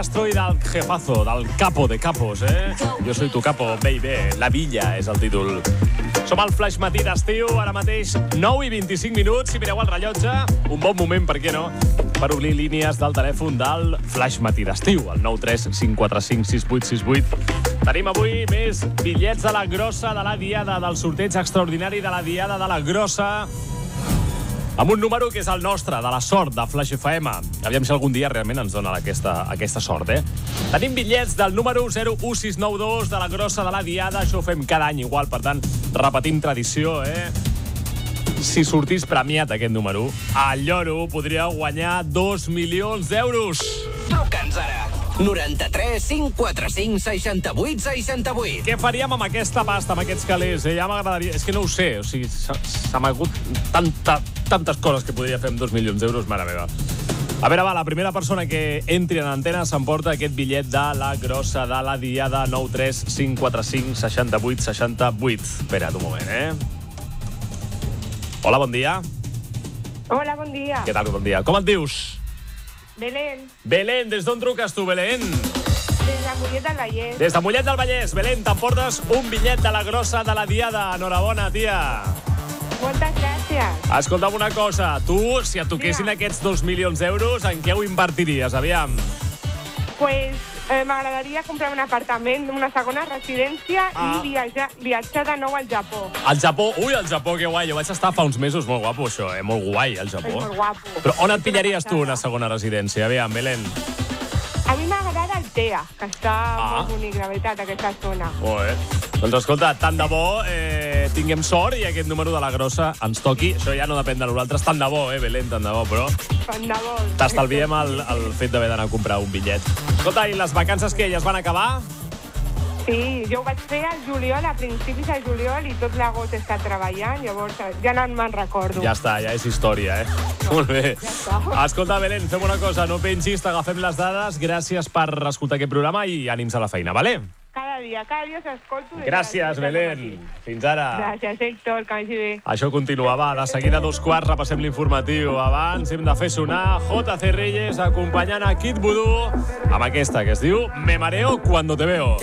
Castro i del jefazo, del capo de capos, eh? Jo soy tu capo, baby. La Villa és el títol. Som al Flash Matí d'estiu, ara mateix 9 i 25 minuts. Si mireu el rellotge, un bon moment, per què no?, per obrir línies del telèfon del Flash Matí d'estiu, el 935456868. Tenim avui més bitllets de la grossa de la diada, del sorteig extraordinari de la diada de la grossa, amb un número que és el nostre, de la sort, de Flash FM. Aviam si algun dia realment ens dona aquesta sort, eh? Tenim bitllets del número 01692 de la grossa de la diada. Això ho fem cada any igual, per tant, repetim tradició, eh? Si sortís premiat aquest número, el lloro podria guanyar 2 milions d'euros. Truca'ns ara. 93 545 68 68. Què faríem amb aquesta pasta, amb aquests calés? Ja m'agradaria... És que no ho sé, o sigui, s'ha m'hagut tantes coses que podria fer amb 2 milions d'euros, mare meva. A veure, va, la primera persona que entri en antena s'emporta aquest bitllet de la grossa de la diada. 93 545 68 68. Espera't un moment, eh? Hola, bon dia. Hola, bon dia. Què tal, bon dia? Com et dius? Belén, Belén, des d'on truques tu, Belén? des de Mollet del Vallès. Des de Mollet del Vallès. Belén, t'emportes un bitllet de la grossa de la diada. Enhorabona, tia. Moltes gràcies. Escolta'm una cosa. Tu, si et toquessin aquests 2 milions d'euros, en què ho invertiries? Aviam. Pues m'agradaria comprar un apartament, una segona residència i viatjar de nou al Japó. Al Japó. Ui, al Japó, que guai. Jo vaig estar fa uns mesos. Molt guapo, això, eh? Molt guai, al Japó. És molt guapo. Però on et pillaries tu una segona residència? Aviam, Belén. A mi m'agrada el TEA, que està molt bonic, la veritat, aquesta zona. Molt bé. Doncs escolta, tant de bo tinguem sort i aquest número de la grossa ens toqui. Això ja no depèn de nosaltres. Tant de bo, Belén, tant de bo, però Tant de bo. t'estalviem el fet d'haver d'anar a comprar un bitllet. Escolta, i les vacances que ja es van acabar? Sí, jo ho vaig fer al juliol, a principis de juliol, i tot l'agost he estat treballant, llavors ja no me'n recordo. Ja està, ja és història, eh? Molt bé. Ja està. Escolta, Belén, fem una cosa, no pengis, t'agafem les dades. Gràcies per escoltar aquest programa i ànims a la feina, vale? Cada dia s'escolto. Gràcies, Belén. Fins ara. Gràcies, Héctor, que vagi bé. Això continua, va. De seguida, a 2:15, repassem l'informatiu. Abans hem de fer sonar JC Reyes acompanyant a Kid Voodoo amb aquesta que es diu Me mareo cuando te veo.